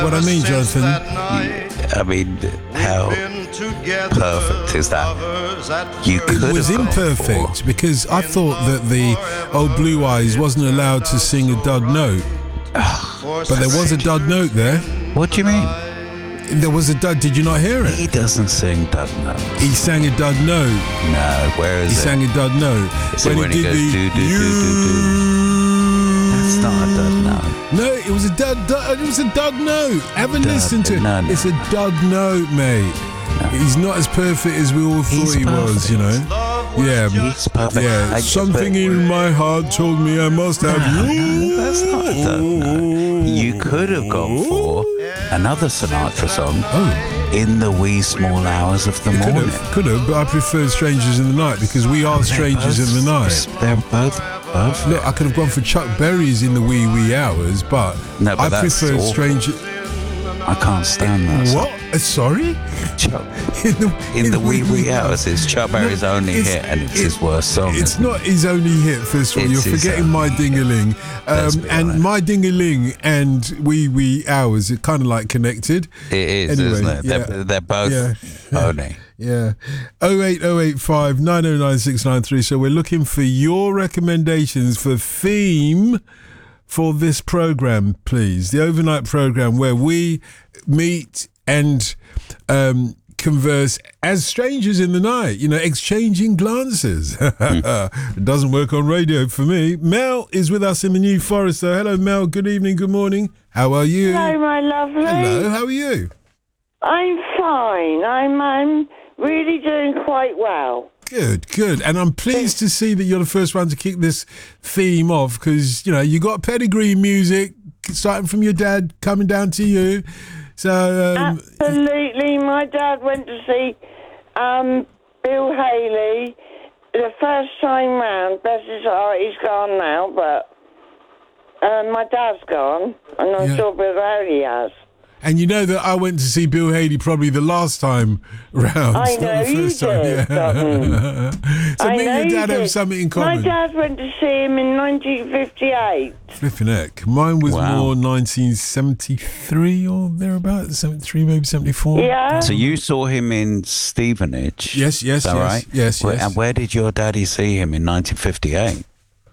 What I mean, Jonathan? I mean, how perfect is that? You could It was have gone imperfect for- because I thought that the old Blue Eyes wasn't allowed to sing a dud note. But there was a dud note there. What do you mean? There was a dud. Did you not hear it? He doesn't sing dud notes. He sang a dud note. No, where is He it? sang a dud note. Is it when he goes do do do do do? That's not a dud note. No, it was a dud. It was a dud note. Have a listen to it. no. It's a dud note, mate. He's not as perfect as we all thought he was, you know. Yeah, He's perfect. yeah. Something in my heart told me I must have you. That's not a dud note. You could have gone for another Sinatra song. In the wee small hours of the morning. Could have, but I preferred Strangers in the Night because we are strangers in the night. They're both perfect. Look, I could have gone for Chuck Berry's In the Wee Hours, but, No, but I that's preferred awful. Strangers. I can't stand that song. What? Sorry? Chuck. In In the wee hours, it's Chuck Berry's only it's- hit, and it's his worst song. It's not his only hit, first of all. You're It's his forgetting only My Ding-a-Ling. Let's be And honest. My Ding-a-Ling and Wee Hours are kind of like connected. It is, Anyway, isn't it? yeah. They're both Yeah. only. Yeah. 08085 909 693. So we're looking for your recommendations for theme for this program, please. The overnight program where we meet and converse as strangers in the night, you know, exchanging glances. It doesn't work on radio for me. Mel is with us in the New Forest. So hello, Mel. Good evening. Good morning. How are you? Hello, my lovely. Hello. How are you? I'm fine. I'm really doing quite well. Good. And I'm pleased to see that you're the first one to kick this theme off because, you know, you got pedigree music starting from your dad coming down to you. So, Absolutely. My dad went to see Bill Haley the first time round. Bless his heart, he's gone now, but my dad's gone, and I'm Yeah. sure Bill Haley has. and you know that I went to see Bill Haley probably the last time round. I not know the you first time. did, So I me know and your you dad have did. something in common. My dad went to see him in 1958. Flipping heck. Mine was Wow. more 1973 or thereabouts. 73, maybe 74. Yeah? So you saw him in Stevenage. Yes, Is that right? yes. And where did your daddy see him in 1958?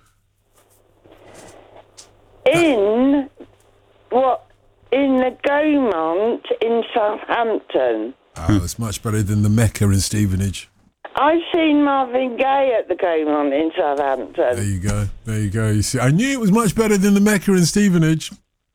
In the Gaumont in Southampton. Oh, it's much better than the Mecca in Stevenage. I've seen Marvin Gaye at the Gaumont in There Southampton. you go. There you go. You see, I knew it was much better than the Mecca in Stevenage.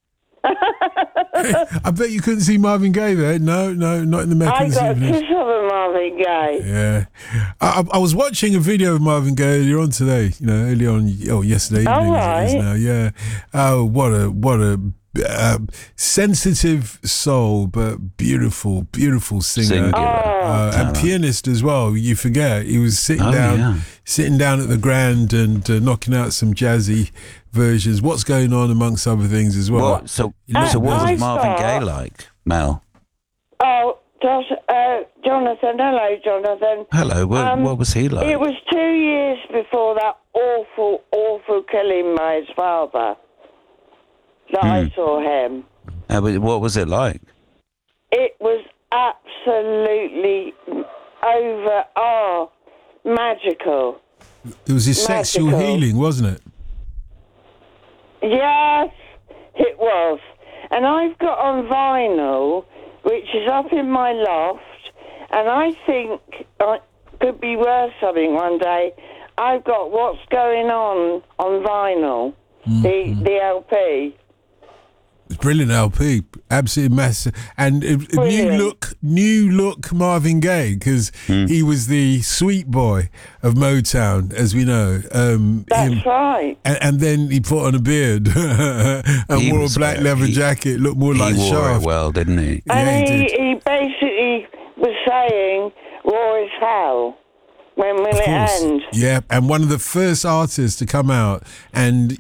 I bet you couldn't see Marvin Gaye there. No, not in the Mecca I in got a Stevenage. kiss of a Marvin Gaye. Yeah, I was watching a video of Marvin Gaye earlier on today. You know, earlier on, yesterday evening. Oh, as it is right. now. Yeah. Oh, what a sensitive soul, but beautiful singer. Singular. And pianist as well. You forget he was sitting down at the Grand and knocking out some jazzy versions. What's going on amongst other things as well? What? So what was I Marvin Gaye thought- like, Mel? Oh, Jonathan. Hello, Jonathan. Hello. What was he like? It was 2 years before that awful killing by his father that I saw him. What was it like? It was absolutely magical. It was his sexual Magical. healing, wasn't it? Yes, it was. And I've got on vinyl, which is up in my loft, and I think I could be worth something one day. I've got What's Going On vinyl, the LP. It's brilliant LP, absolutely massive, and Brilliant. new look Marvin Gaye because he was the sweet boy of Motown, as we know. That's right. And then he put on a beard and He wore a was black very- leather he- jacket, looked more like He wore Shaft. it well, didn't he? Yeah, And he did. he basically was saying, war is hell. When will Of it course. end? Yeah, and one of the first artists to come out and